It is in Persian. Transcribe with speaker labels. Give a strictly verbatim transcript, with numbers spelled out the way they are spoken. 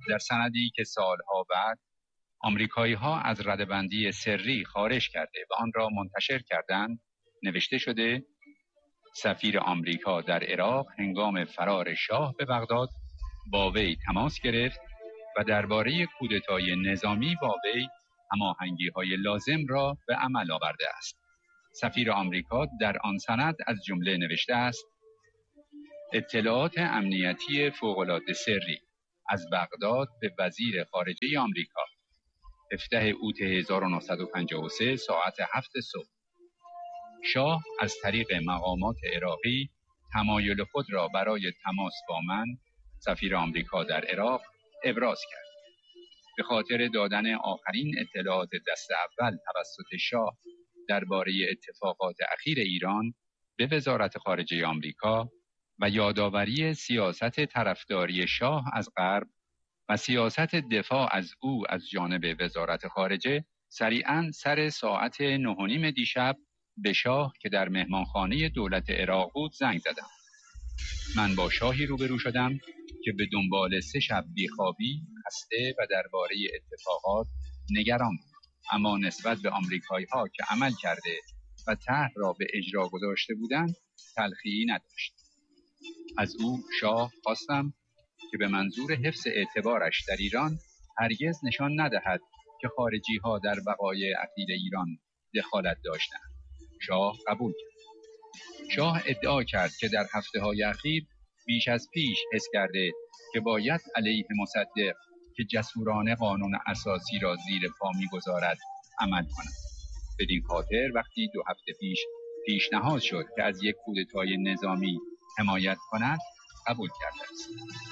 Speaker 1: در سندی که سالها بعد آمریکایی‌ها از ردبندی سری خارج کرده و آن را منتشر کردند نوشته شده: سفیر آمریکا در عراق هنگام فرار شاه به بغداد با وی تماس گرفت و درباره کودتای نظامی با وی هماهنگی‌های لازم را به عمل آورده است. سفیر آمریکا در آن سند از جمله نوشته است: اطلاعات امنیتی فوق‌العاده سری از بغداد به وزیر خارجه آمریکا هفدهم اوت هزار و نهصد و پنجاه و سه ساعت هفت صبح. شاه از طریق مقامات عراقی تمایل خود را برای تماس با من، سفیر آمریکا در عراق، ابراز کرد. به خاطر دادن آخرین اطلاعات دست اول توسط شاه درباره اتفاقات اخیر ایران به وزارت خارجه آمریکا و یادآوری سیاست طرفداری شاه از غرب و سیاست دفاع از او از جانب وزارت خارجه، سریعاً سر ساعت نه و نیم دیشب به شاه که در مهمانخانه دولت عراق بود زنگ زدم. من با شاهی روبرو شدم که به دنبال سه شب بیخوابی، خسته و درباره اتفاقات نگران بود، اما نسبت به آمریکایی‌ها که عمل کرده و طرح را به اجرا گذاشته بودند تلخی نداشت. از او شاه خواستم که به منظور حفظ اعتبارش در ایران هرگز نشان ندهد که خارجی‌ها در وقایع اخیر ایران دخالت داشتند. شاه قبول کرد. شاه ادعا کرد که در هفته‌های اخیر بیش از پیش حس کرده که باید علیه مصدق که جسورانه قانون اساسی را زیر پا می‌گذارد عمل کند. بدین خاطر وقتی دو هفته پیش پیشنهاد شد که از یک کودتای نظامی حمایت کند قبول کرده است.